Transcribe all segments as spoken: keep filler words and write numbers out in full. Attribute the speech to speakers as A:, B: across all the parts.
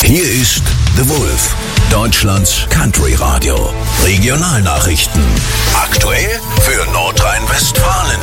A: Hier ist The Wolf, Deutschlands Country Radio. Regionalnachrichten. Aktuell für Nordrhein-Westfalen.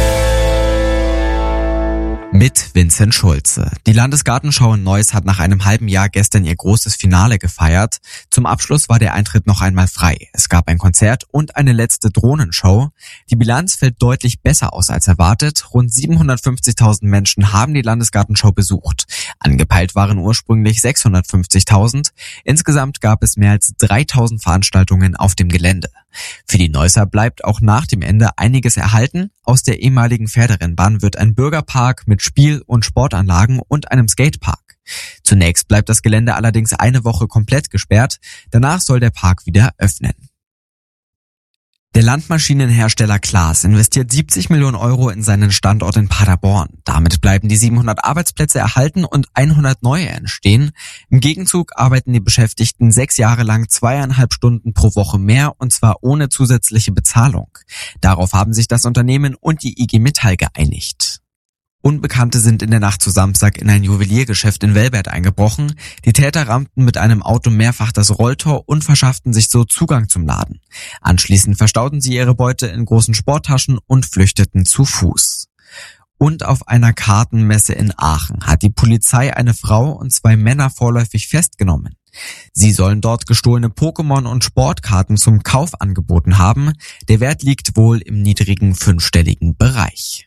B: Mit Vincent Schulze. Die Landesgartenschau in Neuss hat nach einem halben Jahr gestern ihr großes Finale gefeiert. Zum Abschluss war der Eintritt noch einmal frei. Es gab ein Konzert und eine letzte Drohnenshow. Die Bilanz fällt deutlich besser aus als erwartet. Rund siebenhundertfünfzigtausend Menschen haben die Landesgartenschau besucht. Angepeilt waren ursprünglich sechshundertfünfzigtausend. Insgesamt gab es mehr als dreitausend Veranstaltungen auf dem Gelände. Für die Neusser bleibt auch nach dem Ende einiges erhalten. Aus der ehemaligen Pferderennbahn wird ein Bürgerpark mit Spiel- und Sportanlagen und einem Skatepark. Zunächst bleibt das Gelände allerdings eine Woche komplett gesperrt. Danach soll der Park wieder öffnen. Der Landmaschinenhersteller Claas investiert siebzig Millionen Euro in seinen Standort in Paderborn. Damit bleiben die siebenhundert Arbeitsplätze erhalten und hundert neue entstehen. Im Gegenzug arbeiten die Beschäftigten sechs Jahre lang zweieinhalb Stunden pro Woche mehr, und zwar ohne zusätzliche Bezahlung. Darauf haben sich das Unternehmen und die I G Metall geeinigt. Unbekannte sind in der Nacht zu Samstag in ein Juweliergeschäft in Velbert eingebrochen. Die Täter rammten mit einem Auto mehrfach das Rolltor und verschafften sich so Zugang zum Laden. Anschließend verstauten sie ihre Beute in großen Sporttaschen und flüchteten zu Fuß. Und auf einer Kartenmesse in Aachen hat die Polizei eine Frau und zwei Männer vorläufig festgenommen. Sie sollen dort gestohlene Pokémon- und Sportkarten zum Kauf angeboten haben. Der Wert liegt wohl im niedrigen fünfstelligen Bereich.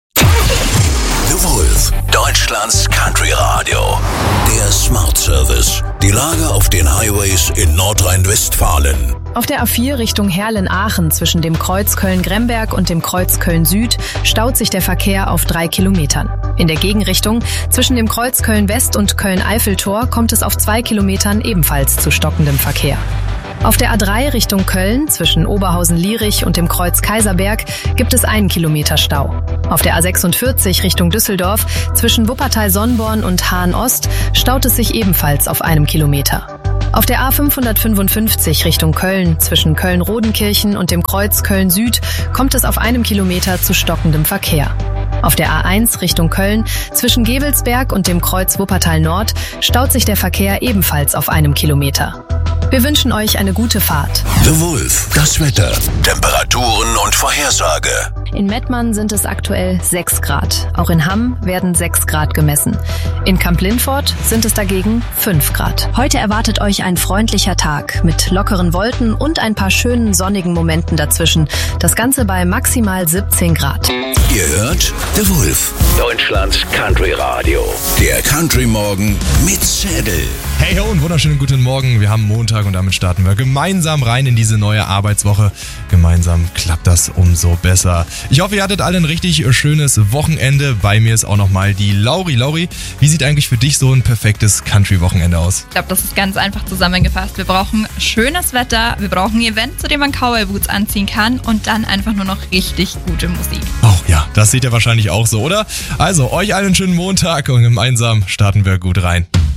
A: The Wolf, Deutschlands Country Radio. Der Smart Service. Die Lage auf den Highways in Nordrhein-Westfalen.
C: Auf der A vier Richtung Herlen-Aachen zwischen dem Kreuz Köln-Gremberg und dem Kreuz Köln-Süd staut sich der Verkehr auf drei Kilometern. In der Gegenrichtung zwischen dem Kreuz Köln-West und Köln-Eiffeltor kommt es auf zwei Kilometern ebenfalls zu stockendem Verkehr. Auf der A drei Richtung Köln zwischen Oberhausen-Lierich und dem Kreuz Kaiserberg gibt es einen Kilometer Stau. Auf der A sechsundvierzig Richtung Düsseldorf zwischen Wuppertal-Sonnborn und Hahn-Ost staut es sich ebenfalls auf einem Kilometer. Auf der A fünfhundertfünfundfünfzig Richtung Köln zwischen Köln-Rodenkirchen und dem Kreuz Köln-Süd kommt es auf einem Kilometer zu stockendem Verkehr. Auf der A eins Richtung Köln zwischen Gevelsberg und dem Kreuz Wuppertal-Nord staut sich der Verkehr ebenfalls auf einem Kilometer. Wir wünschen euch eine gute Fahrt.
A: The Wolf, das Wetter, Temperaturen und Vorhersage.
C: In Mettmann sind es aktuell sechs Grad. Auch in Hamm werden sechs Grad gemessen. In Kamp-Lindfort sind es dagegen fünf Grad. Heute erwartet euch ein freundlicher Tag mit lockeren Wolken und ein paar schönen sonnigen Momenten dazwischen. Das Ganze bei maximal siebzehn Grad.
A: Ihr hört The Wolf, Deutschlands Country Radio. Der Country Morgen mit Zedel.
D: Hey ho und wunderschönen guten Morgen. Wir haben Montag und damit starten wir gemeinsam rein in diese neue Arbeitswoche. Gemeinsam klappt das umso besser. Ich hoffe, ihr hattet alle ein richtig schönes Wochenende. Bei mir ist auch nochmal die Lauri. Lauri, wie sieht eigentlich für dich so ein perfektes Country-Wochenende aus?
E: Ich glaube, das ist ganz einfach zusammengefasst. Wir brauchen schönes Wetter, wir brauchen ein Event, zu dem man Cowboy-Boots anziehen kann und dann einfach nur noch richtig gute Musik.
D: Oh ja, das seht ihr wahrscheinlich auch so, oder? Also, euch allen einen schönen Montag und gemeinsam starten wir gut rein.